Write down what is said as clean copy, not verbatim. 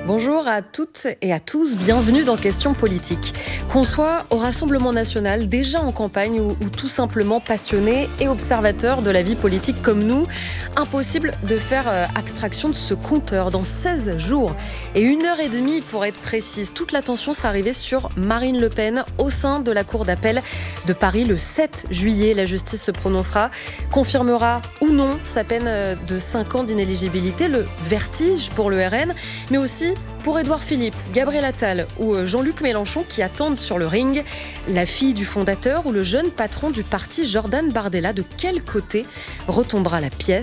Bonjour à toutes et à tous, bienvenue dans Questions politiques. Qu'on soit au Rassemblement national, déjà en campagne ou tout simplement passionné et observateur de la vie politique comme nous, impossible de faire abstraction de ce compteur. Dans 16 jours et 1h30 pour être précise, toute l'attention sera arrivée sur Marine Le Pen au sein de la Cour d'appel de Paris le 7 juillet. La justice se prononcera, confirmera ou non sa peine de 5 ans d'inéligibilité, le vertige pour le RN, mais aussi pour Édouard Philippe, Gabriel Attal ou Jean-Luc Mélenchon qui attendent sur le ring. La fille du fondateur ou le jeune patron du parti Jordan Bardella, de quel côté retombera la pièce ?